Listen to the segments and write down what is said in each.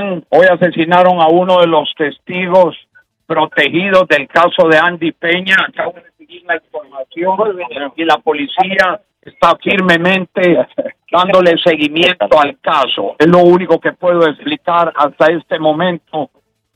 hoy asesinaron a uno de los testigos protegidos del caso de Andy Peña. Acabo de recibir la información y la policía está firmemente dándole seguimiento al caso. Es lo único que puedo explicar hasta este momento.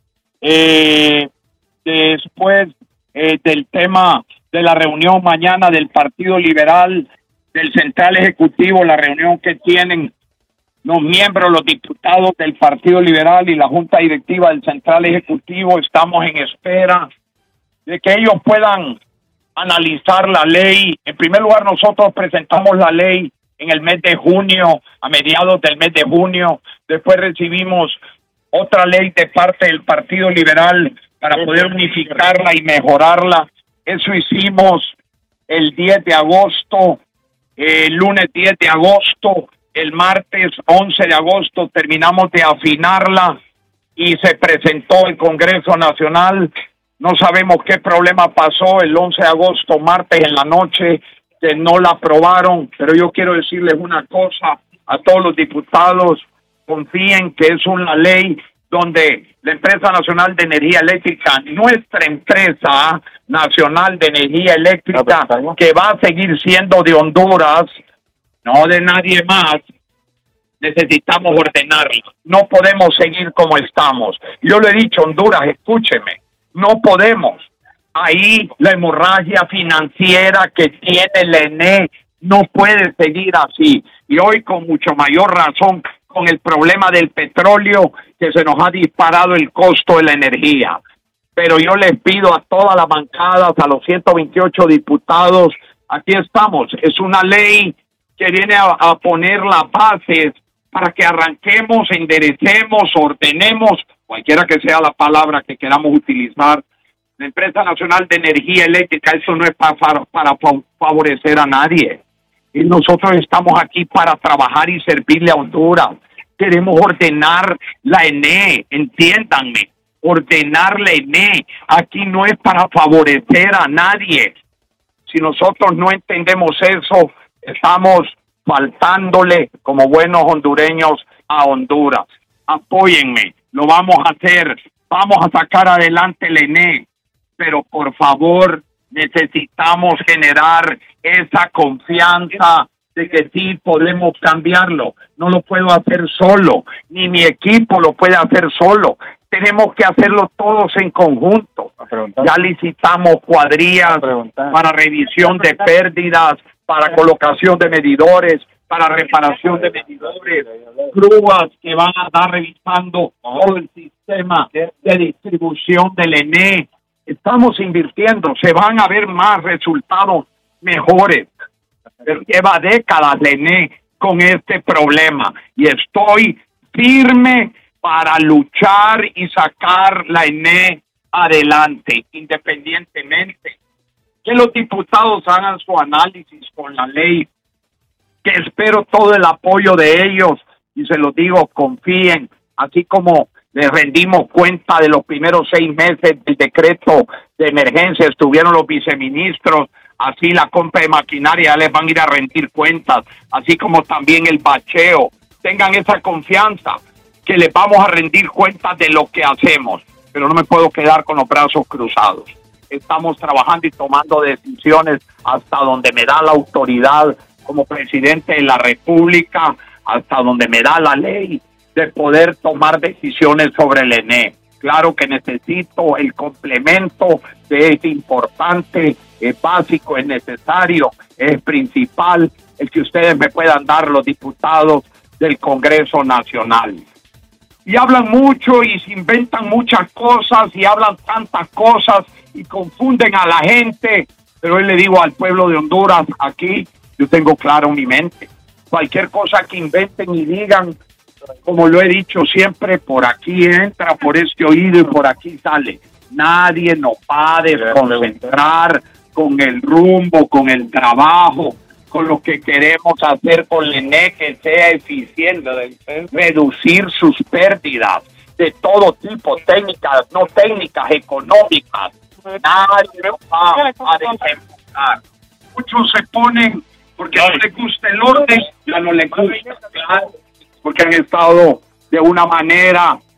Después del tema de la reunión mañana del Partido Liberal, del Central Ejecutivo, la reunión que tienen los miembros, los diputados del Partido Liberal y la Junta Directiva del Central Ejecutivo, estamos en espera de que ellos puedan analizar la ley. En primer lugar, nosotros presentamos la ley en el mes de junio, a mediados del mes de junio. Después recibimos otra ley de parte del Partido Liberal para poder unificarla y mejorarla. Eso hicimos el 10 de agosto, el lunes 10 de agosto, el martes 11 de agosto terminamos de afinarla y se presentó al Congreso Nacional. No sabemos qué problema pasó el 11 de agosto, martes en la noche, que no la aprobaron, pero yo quiero decirles una cosa a todos los diputados: confíen que es una ley donde la Empresa Nacional de Energía Eléctrica, nuestra empresa nacional de energía eléctrica, que va a seguir siendo de Honduras, no de nadie más, necesitamos ordenarlo. No podemos seguir como estamos. Yo le he dicho, Honduras, escúcheme, no podemos. Ahí la hemorragia financiera que tiene el ENE no puede seguir así. Y hoy con mucho mayor razón, con el problema del petróleo, que se nos ha disparado el costo de la energía. Pero yo les pido a todas las bancadas, a los 128 diputados, aquí estamos. Es una ley que viene a poner las bases para que arranquemos, enderecemos, ordenemos, cualquiera que sea la palabra que queramos utilizar, la Empresa Nacional de Energía Eléctrica. Eso no es para favorecer a nadie. Y nosotros estamos aquí para trabajar y servirle a Honduras. Queremos ordenar la ENE, entiéndanme, ordenar la ENE. Aquí no es para favorecer a nadie. Si nosotros no entendemos eso, estamos faltándole como buenos hondureños a Honduras. Apóyenme, lo vamos a hacer, vamos a sacar adelante el ENE, pero por favor necesitamos generar esa confianza de que sí podemos cambiarlo. No lo puedo hacer solo, ni mi equipo lo puede hacer solo. Tenemos que hacerlo todos en conjunto. Ya licitamos cuadrillas para revisión de pérdidas, para colocación de medidores, para reparación de medidores, grúas que van a estar revisando todo el sistema de distribución del ENE. Estamos invirtiendo, se van a ver más resultados mejores. Lleva décadas la ENE con este problema y estoy firme para luchar y sacar la ENE adelante, independientemente que los diputados hagan su análisis con la ley, que espero todo el apoyo de ellos, y se los digo, confíen, así como les rendimos cuenta de los primeros 6 meses del decreto de emergencia, estuvieron los viceministros, así la compra de maquinaria ya les van a ir a rendir cuentas, así como también el bacheo. Tengan esa confianza que les vamos a rendir cuentas de lo que hacemos, pero no me puedo quedar con los brazos cruzados. Estamos trabajando y tomando decisiones hasta donde me da la autoridad como presidente de la República, hasta donde me da la ley de poder tomar decisiones sobre el ENE. Claro que necesito el complemento, que es importante, es básico, es necesario, es principal, el que ustedes me puedan dar, los diputados del Congreso Nacional. Y hablan mucho y se inventan muchas cosas y hablan tantas cosas y confunden a la gente, pero hoy le digo al pueblo de Honduras, aquí yo tengo claro en mi mente, cualquier cosa que inventen y digan, como lo he dicho siempre, por aquí entra, por este oído y por aquí sale. Nadie nos va a desconcentrar con el rumbo, con el trabajo, con lo que queremos hacer con el ENE, que sea eficiente, reducir sus pérdidas de todo tipo, técnicas, no técnicas, económicas. Nadie va a desenfocar. Muchos se ponen porque no les gusta el orden, ya no les gusta, claro, porque han estado de una manera